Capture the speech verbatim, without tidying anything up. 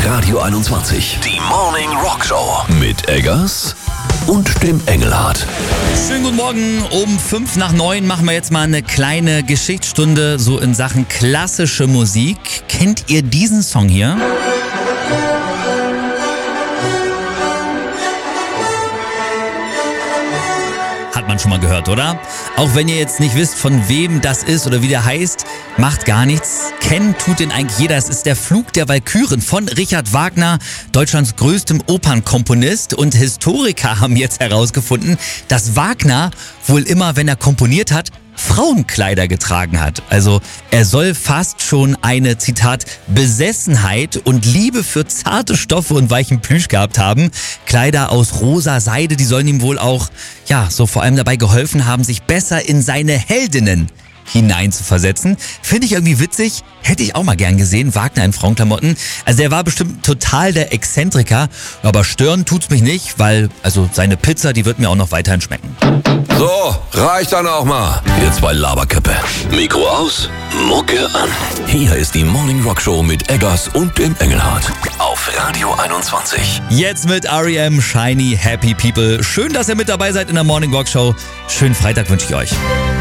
Radio einundzwanzig. Die Morning Rock Show mit Eggers und dem Engelhardt. Schönen guten Morgen. Um fünf nach neun machen wir jetzt mal eine kleine Geschichtsstunde so in Sachen klassische Musik. Kennt ihr diesen Song hier? Hat man schon mal gehört, oder? Auch wenn ihr jetzt nicht wisst, von wem das ist oder wie der heißt, macht gar nichts. Kennen tut den eigentlich jeder. Es ist der Flug der Walküren von Richard Wagner, Deutschlands größtem Opernkomponist. Und Historiker haben jetzt herausgefunden, dass Wagner wohl immer, wenn er komponiert hat, Frauenkleider getragen hat. Also er soll fast schon eine, Zitat, Besessenheit und Liebe für zarte Stoffe und weichen Plüsch gehabt haben. Kleider aus rosa Seide, die sollen ihm wohl auch, ja, so vor allem dabei geholfen haben, sich besser in seine Heldinnen hinein zu versetzen. Finde ich irgendwie witzig. Hätte ich auch mal gern gesehen, Wagner in Frauenklamotten. Also der war bestimmt total der Exzentriker, aber stören tut's mich nicht, weil also seine Pizza, die wird mir auch noch weiterhin schmecken. So, reicht dann auch mal. Ihr zwei Laberköppe. Mikro aus, Mucke an. Hier ist die Morning Rock Show mit Eggers und dem Engelhardt. Auf Radio einundzwanzig. Jetzt mit R E M, Shiny Happy People. Schön, dass ihr mit dabei seid in der Morning Rock Show. Schönen Freitag wünsche ich euch.